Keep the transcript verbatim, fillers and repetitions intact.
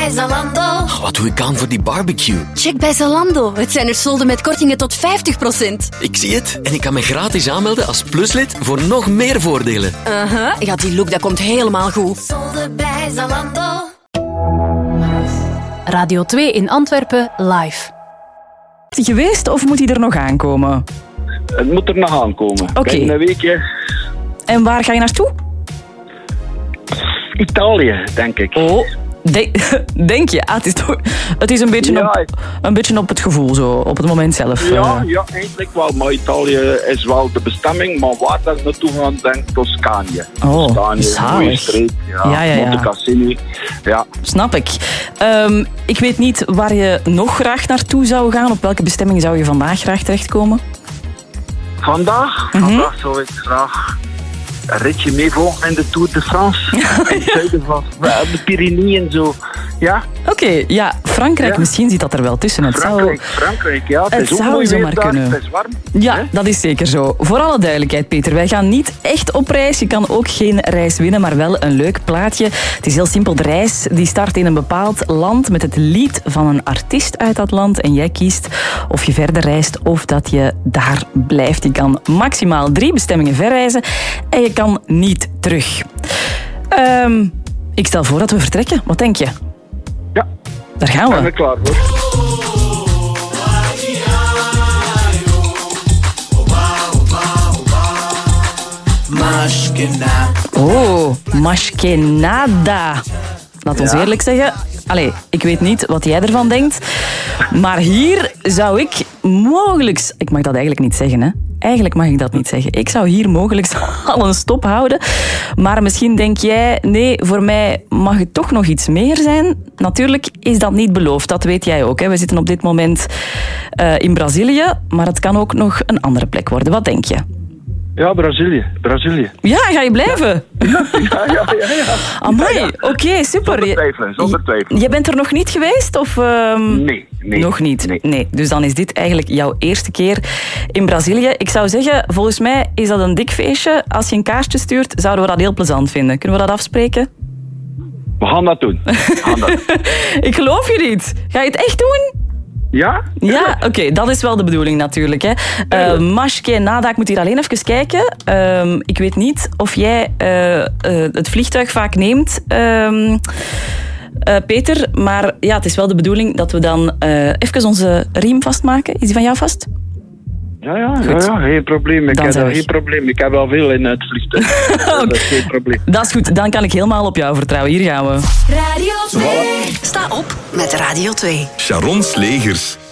bij Zalando. Oh, wat doe ik aan voor die barbecue? Check bij Zalando. Het zijn er solden met kortingen tot vijftig procent. Ik zie het en ik kan me gratis aanmelden als pluslid voor nog meer voordelen. Uh-huh. Ja, die look dat komt helemaal goed. Solden bij Zalando. Radio twee in Antwerpen live. Is hij geweest of moet hij er nog aankomen? Het moet er nog aankomen. Oké. Binnen een weekje. En waar ga je naartoe? Italië, denk ik. Oh, de- denk je? Ah, het, is toch, het is een beetje, Ja. op, een beetje op het gevoel, zo, op het moment zelf. Ja, eh. ja, eigenlijk wel. Maar Italië is wel de bestemming. Maar waar dat ik naartoe ga, denk ik Toscanië. Oh, Toscanië, een zalig. mooie streek. Ja, Ja, ja, ja. Monte Cassini. Ja. Snap ik. Um, ik weet niet waar je nog graag naartoe zou gaan. Op welke bestemming zou je vandaag graag terechtkomen? Vandaag, Mhm. vandaag zou ik graag een ritje meevolgen in de Tour de France. In het zuiden van de Pyreneeën zo. Ja, Oké, okay, ja, Frankrijk, Ja. misschien zit dat er wel tussen. Het Frankrijk, zou... Frankrijk, ja. Het, het is ook zou mooi zomaar weer daar, kunnen. het is warm. Ja, Hè? dat is zeker zo. Voor alle duidelijkheid, Peter, wij gaan niet echt op reis. Je kan ook geen reis winnen, maar wel een leuk plaatje. Het is heel simpel. De reis die start in een bepaald land met het lied van een artiest uit dat land. En jij kiest of je verder reist of dat je daar blijft. Je kan maximaal drie bestemmingen verreizen en je kan niet terug. Um, ik stel voor dat we vertrekken. Wat denk je? Ja, Daar gaan ik ben er we. klaar voor. Oh, Mashkenada. Laat ons Ja. eerlijk zeggen. Allee, ik weet niet wat jij ervan denkt. Maar hier zou ik mogelijk... Ik mag dat eigenlijk niet zeggen, hè. Eigenlijk mag ik dat niet zeggen. Ik zou hier mogelijk al een stop houden. Maar misschien denk jij... Nee, voor mij mag het toch nog iets meer zijn. Natuurlijk is dat niet beloofd. Dat weet jij ook, hè. We zitten op dit moment uh, in Brazilië. Maar het kan ook nog een andere plek worden. Wat denk je? Ja, Brazilië. Brazilië. Ja, ga je blijven? Ja, ja, ja. ja. Amai, Ja, ja. oké, okay, super. Zonder twijfelen, zonder twijfelen. Je bent er nog niet geweest? Of, um... Nee, nee. Nog niet? Nee. nee. Dus dan is dit eigenlijk jouw eerste keer in Brazilië. Ik zou zeggen, volgens mij is dat een dik feestje. Als je een kaartje stuurt, zouden we dat heel plezant vinden. Kunnen we dat afspreken? We gaan dat doen. We gaan dat doen. Ik geloof je niet. Ga je het echt doen? Ja? Ja, oké, okay, dat is wel de bedoeling natuurlijk. Hè. Uh, Mashkenada, ik moet hier alleen even kijken. Uh, ik weet niet of jij uh, uh, het vliegtuig vaak neemt, uh, uh, Peter. Maar ja, het is wel de bedoeling dat we dan uh, even onze riem vastmaken. Is die van jou vast? Ja, ja, ja, ja, geen probleem. Ik Dan heb zijn daar we. geen probleem. Ik heb al veel in het vliegtuig. Dat is geen probleem. Dat is goed, dan kan ik helemaal op jou vertrouwen. Hier gaan we. Radio twee. Sta op met Radio twee. Sharon Slegers.